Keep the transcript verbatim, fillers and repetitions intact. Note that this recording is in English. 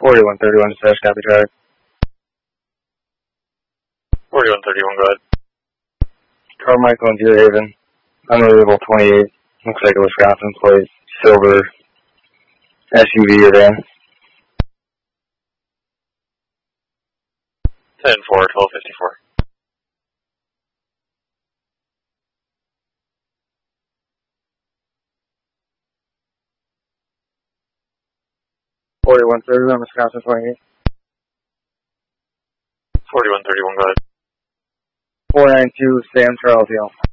forty-one thirty-one dispatch, copy drive. forty-one thirty-one, go ahead. Carmichael and Deer Haven. Unbelievable twenty-eight. Looks like a Wisconsin plate. Silver S U V or van. ten four, twelve fifty-four. forty-one thirty-one, Wisconsin twenty-eight. forty-one thirty-one, go ahead. four nine two, Sam Charles Hill.